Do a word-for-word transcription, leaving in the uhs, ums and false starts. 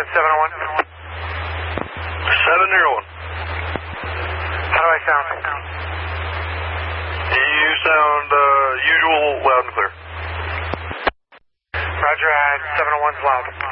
Ahead, seven oh one. seven oh one. How do I sound? You sound uh, usual, loud and clear. Roger, seven oh one's loud.